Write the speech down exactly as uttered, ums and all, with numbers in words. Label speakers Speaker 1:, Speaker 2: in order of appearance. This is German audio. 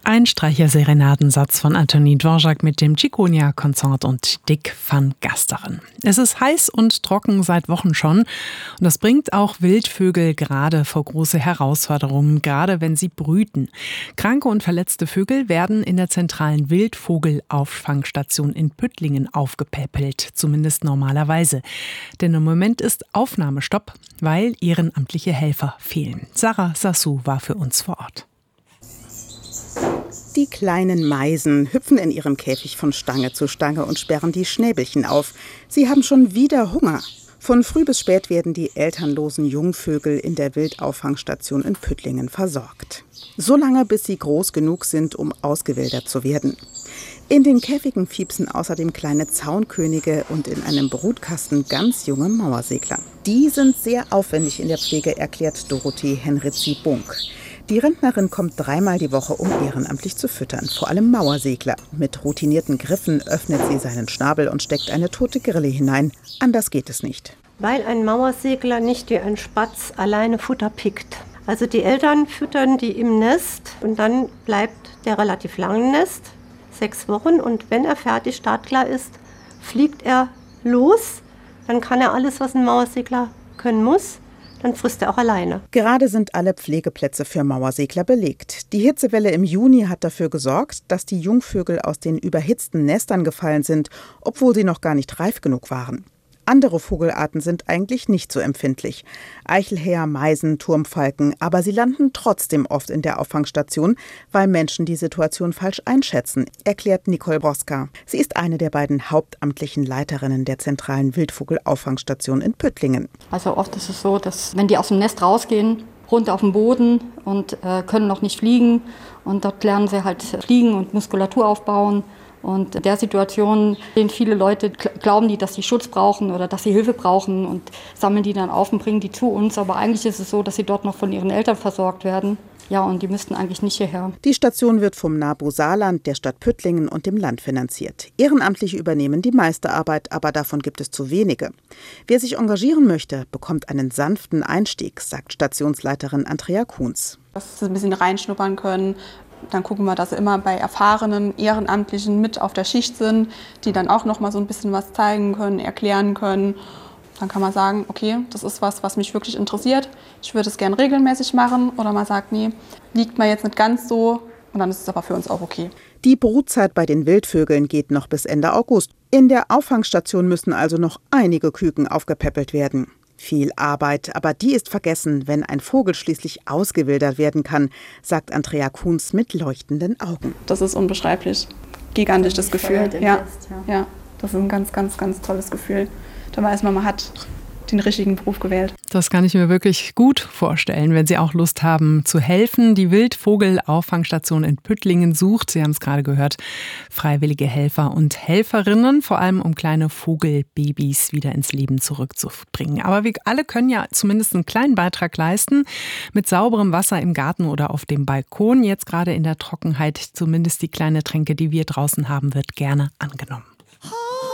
Speaker 1: Ein Streicherserenadensatz von Antonín Dvořák mit dem Ciconia-Consort und Dick van Gasteren. Es ist heiß und trocken seit Wochen schon und das bringt auch Wildvögel gerade vor große Herausforderungen, gerade wenn sie brüten. Kranke und verletzte Vögel werden in der zentralen Wildvogelauffangstation in Püttlingen aufgepäppelt, zumindest normalerweise. Denn im Moment ist Aufnahmestopp, weil ehrenamtliche Helfer fehlen. Sarah Sassou war für uns vor Ort.
Speaker 2: Die kleinen Meisen hüpfen in ihrem Käfig von Stange zu Stange und sperren die Schnäbelchen auf. Sie haben schon wieder Hunger. Von früh bis spät werden die elternlosen Jungvögel in der Wildauffangstation in Püttlingen versorgt. So lange, bis sie groß genug sind, um ausgewildert zu werden. In den Käfigen fiepsen außerdem kleine Zaunkönige und in einem Brutkasten ganz junge Mauersegler. Die sind sehr aufwendig in der Pflege, erklärt Dorothee Henrizi-Bunk. Die Rentnerin kommt dreimal die Woche, um ehrenamtlich zu füttern, vor allem Mauersegler. Mit routinierten Griffen öffnet sie seinen Schnabel und steckt eine tote Grille hinein. Anders geht es nicht.
Speaker 3: Weil ein Mauersegler nicht wie ein Spatz alleine Futter pickt. Also die Eltern füttern die im Nest und dann bleibt der relativ lang im Nest, sechs Wochen. Und wenn er fertig startklar ist, fliegt er los. Dann kann er alles, was ein Mauersegler können muss. Dann frisst er auch alleine.
Speaker 2: Gerade sind alle Pflegeplätze für Mauersegler belegt. Die Hitzewelle im Juni hat dafür gesorgt, dass die Jungvögel aus den überhitzten Nestern gefallen sind, obwohl sie noch gar nicht reif genug waren. Andere Vogelarten sind eigentlich nicht so empfindlich. Eichelhäher, Meisen, Turmfalken, aber sie landen trotzdem oft in der Auffangstation, weil Menschen die Situation falsch einschätzen, erklärt Nicole Broska. Sie ist eine der beiden hauptamtlichen Leiterinnen der zentralen Wildvogelauffangstation in Püttlingen.
Speaker 4: Also oft ist es so, dass wenn die aus dem Nest rausgehen, runter auf den Boden und äh, können noch nicht fliegen und dort lernen sie halt fliegen und Muskulatur aufbauen. Und in der Situation sehen viele Leute, glauben die, dass sie Schutz brauchen oder dass sie Hilfe brauchen und sammeln die dann auf und bringen die zu uns. Aber eigentlich ist es so, dass sie dort noch von ihren Eltern versorgt werden. Ja, und die müssten eigentlich nicht hierher.
Speaker 2: Die Station wird vom NABU Saarland, der Stadt Püttlingen und dem Land finanziert. Ehrenamtliche übernehmen die meiste Arbeit, aber davon gibt es zu wenige. Wer sich engagieren möchte, bekommt einen sanften Einstieg, sagt Stationsleiterin Andrea Kuhns.
Speaker 5: Dass sie ein bisschen reinschnuppern können. Dann gucken wir, dass sie immer bei erfahrenen Ehrenamtlichen mit auf der Schicht sind, die dann auch noch mal so ein bisschen was zeigen können, erklären können. Dann kann man sagen, okay, das ist was, was mich wirklich interessiert. Ich würde es gern regelmäßig machen. Oder man sagt, nee, liegt mir jetzt nicht ganz so. Und dann ist es aber für uns auch okay.
Speaker 2: Die Brutzeit bei den Wildvögeln geht noch bis Ende August. In der Auffangstation müssen also noch einige Küken aufgepäppelt werden. Viel Arbeit, aber die ist vergessen, wenn ein Vogel schließlich ausgewildert werden kann, sagt Andrea Kuhns mit leuchtenden Augen.
Speaker 5: Das ist unbeschreiblich. Gigantisch, das Gefühl. Ja, ja, das ist ein ganz, ganz, ganz tolles Gefühl. Da weiß man, man hat den richtigen Beruf gewählt.
Speaker 1: Das kann ich mir wirklich gut vorstellen, wenn Sie auch Lust haben zu helfen. Die Wildvogelauffangstation in Püttlingen sucht, Sie haben es gerade gehört, freiwillige Helfer und Helferinnen, vor allem um kleine Vogelbabys wieder ins Leben zurückzubringen. Aber wir alle können ja zumindest einen kleinen Beitrag leisten. Mit sauberem Wasser im Garten oder auf dem Balkon. Jetzt gerade in der Trockenheit, zumindest die kleine Tränke, die wir draußen haben, wird gerne angenommen.